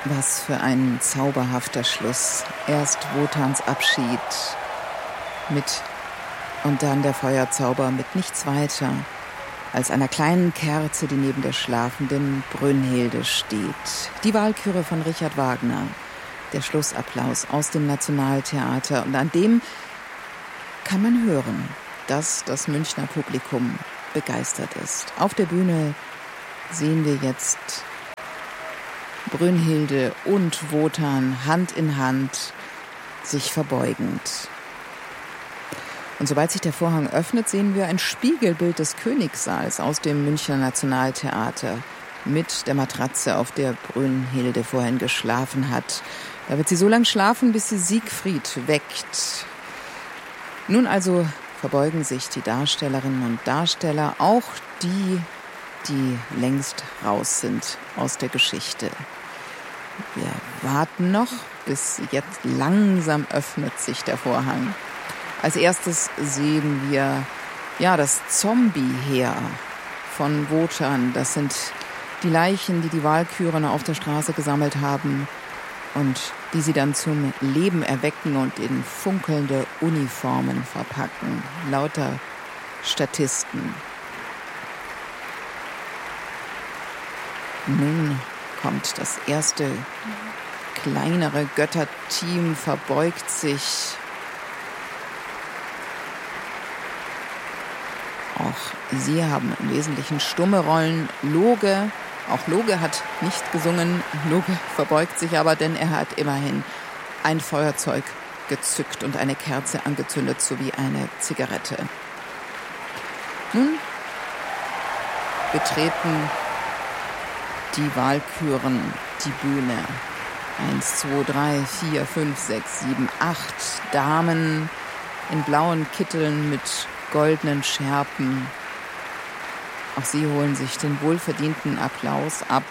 Was für ein zauberhafter Schluss. Erst Wotans Abschied mit und dann der Feuerzauber mit nichts weiter als einer kleinen Kerze, die neben der schlafenden Brünnhilde steht. Die Walküre von Richard Wagner. Der Schlussapplaus aus dem Nationaltheater. Und an dem kann man hören, dass das Münchner Publikum begeistert ist. Auf der Bühne sehen wir jetzt Brünnhilde und Wotan Hand in Hand, sich verbeugend. Und sobald sich der Vorhang öffnet, sehen wir ein Spiegelbild des Königssaals aus dem Münchner Nationaltheater mit der Matratze, auf der Brünnhilde vorhin geschlafen hat. Da wird sie so lange schlafen, bis sie Siegfried weckt. Nun also verbeugen sich die Darstellerinnen und Darsteller, auch die längst raus sind aus der Geschichte. Wir warten noch, bis jetzt langsam öffnet sich der Vorhang. Als erstes sehen wir das Zombie-Heer von Wotan. Das sind die Leichen, die die Walküren auf der Straße gesammelt haben und die sie dann zum Leben erwecken und in funkelnde Uniformen verpacken. Lauter Statisten. Nun kommt das erste kleinere Götterteam, verbeugt sich. Auch sie haben im Wesentlichen stumme Rollen. Auch Loge hat nicht gesungen. Loge verbeugt sich aber, denn er hat immerhin ein Feuerzeug gezückt und eine Kerze angezündet sowie eine Zigarette. Nun betreten die Walküren die Bühne. 1, 2, 3, 4, 5, 6, 7, 8 Damen in blauen Kitteln mit goldenen Schärpen. Auch sie holen sich den wohlverdienten Applaus ab.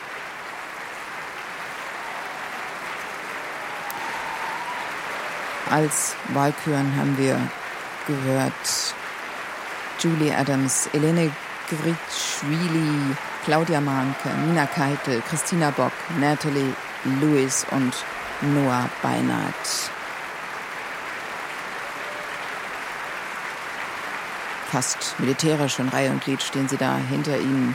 Als Walküren haben wir gehört Julie Adams, Elene Gritschwili, Claudia Mahnke, Nina Keitel, Christina Bock, Natalie Lewis und Noah Beinert. Fast militärisch in Reihe und Glied stehen sie da hinter ihnen.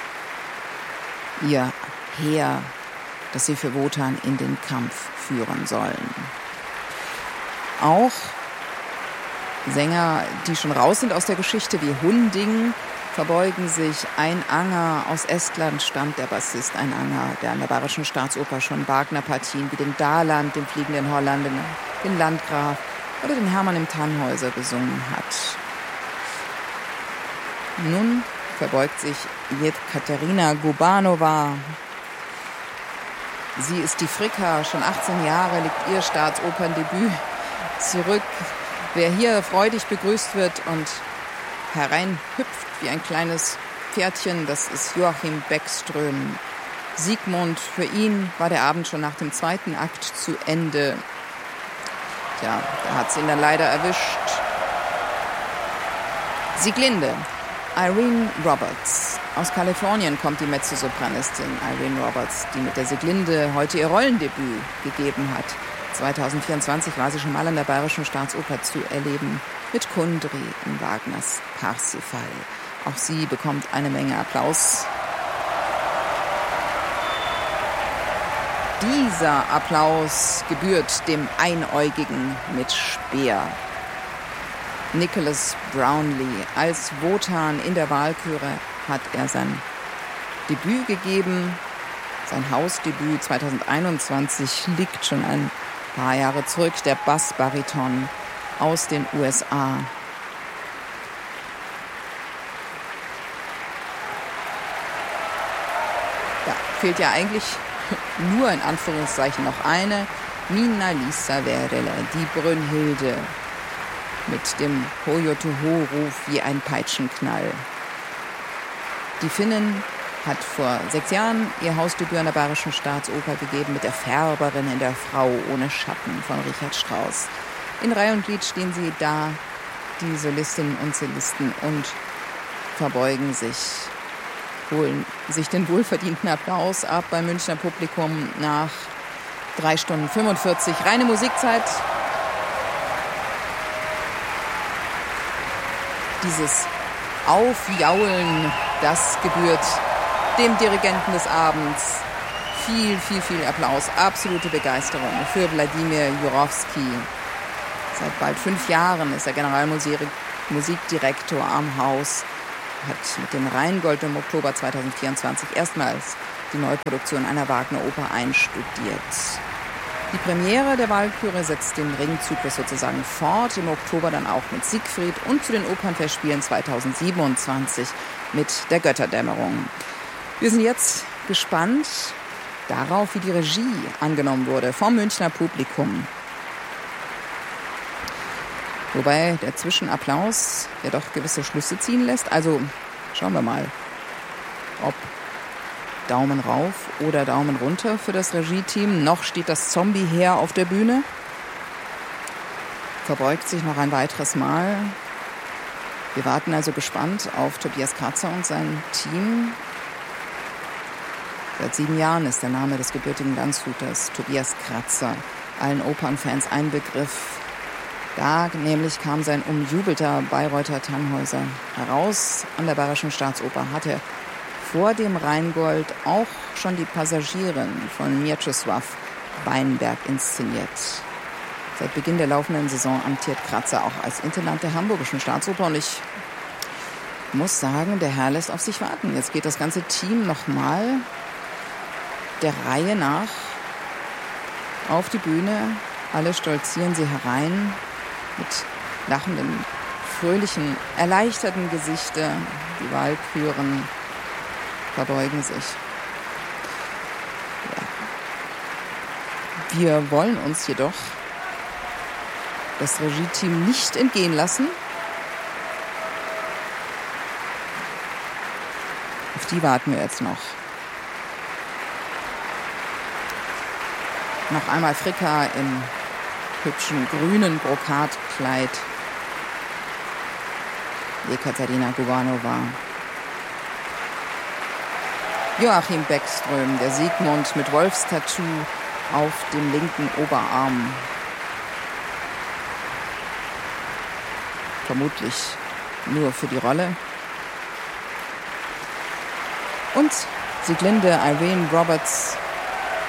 Ihr Heer, das sie für Wotan in den Kampf führen sollen. Auch Sänger, die schon raus sind aus der Geschichte, wie Hunding, verbeugen sich. Ein Anger aus Estland stammt, der Bassist, ein Anger, der an der Bayerischen Staatsoper schon Wagner-Partien wie den Daland, den Fliegenden Holländer, den Landgraf oder den Hermann im Tannhäuser gesungen hat. Nun verbeugt sich Jekaterina Gubanova. Sie ist die Fricka, schon 18 Jahre liegt ihr Staatsoperndebüt zurück. Wer hier freudig begrüßt wird und hereinhüpft wie ein kleines Pferdchen, das ist Joachim Beckström. Siegmund, für ihn war der Abend schon nach dem zweiten Akt zu Ende. Tja, da hat es ihn dann leider erwischt. Sieglinde, Irene Roberts. Aus Kalifornien kommt die Mezzosopranistin Irene Roberts, die mit der Sieglinde heute ihr Rollendebüt gegeben hat. 2024 war sie schon mal an der Bayerischen Staatsoper zu erleben, mit Kundry in Wagners Parsifal. Auch sie bekommt eine Menge Applaus. Dieser Applaus gebührt dem Einäugigen mit Speer. Nicholas Brownlee als Wotan in der Walküre hat er sein Debüt gegeben. Sein Hausdebüt 2021 liegt schon ein paar Jahre zurück. Der Bassbariton aus den USA. Da fehlt ja eigentlich nur in Anführungszeichen noch eine. Minna-Lisa Werele, die Brünnhilde. Mit dem Ho-Yo-To-Ho-Ruf wie ein Peitschenknall. Die Finnin hat vor 6 Jahren ihr Hausdebüt an der Bayerischen Staatsoper gegeben mit der Färberin in der Frau ohne Schatten von Richard Strauss. In Reihe und Glied stehen sie da, die Solistinnen und Solisten, und verbeugen sich holen sich den wohlverdienten Applaus ab beim Münchner Publikum nach 3 Stunden 45. Reine Musikzeit. Dieses Aufjaulen, das gebührt dem Dirigenten des Abends. Viel, viel, viel Applaus, absolute Begeisterung für Wladimir Jurowski. Seit bald 5 Jahren ist er Generalmusikdirektor am Haus, hat mit dem Rheingold im Oktober 2024 erstmals die Neuproduktion einer Wagner-Oper einstudiert. Die Premiere der Walküre setzt den Ringzyklus sozusagen fort, im Oktober dann auch mit Siegfried und zu den Opernfestspielen 2027 mit der Götterdämmerung. Wir sind jetzt gespannt darauf, wie die Regie angenommen wurde vom Münchner Publikum. Wobei der Zwischenapplaus ja doch gewisse Schlüsse ziehen lässt. Also schauen wir mal, ob Daumen rauf oder Daumen runter für das Regie-Team. Noch steht das Zombie-Heer auf der Bühne. Verbeugt sich noch ein weiteres Mal. Wir warten also gespannt auf Tobias Kratzer und sein Team. Seit 7 Jahren ist der Name des gebürtigen Landshuters Tobias Kratzer allen Opernfans ein Begriff. Da nämlich kam sein umjubelter Bayreuther Tannhäuser heraus. An der Bayerischen Staatsoper hat er vor dem Rheingold auch schon die Passagierin von Mieczysław Weinberg inszeniert. Seit Beginn der laufenden Saison amtiert Kratzer auch als Intendant der Hamburgischen Staatsoper. Und ich muss sagen, der Herr lässt auf sich warten. Jetzt geht das ganze Team nochmal der Reihe nach auf die Bühne. Alle stolzieren sie herein mit lachenden, fröhlichen, erleichterten Gesichtern. Die Walküren verbeugen sich. Ja. Wir wollen uns jedoch das Regie-Team nicht entgehen lassen. Auf die warten wir jetzt noch. Noch einmal Fricka im hübschen grünen Brokatkleid. Ekaterina Gubanova. Joachim Beckström, der Siegmund mit Wolfstattoo auf dem linken Oberarm. Vermutlich nur für die Rolle. Und Sieglinde Irene Roberts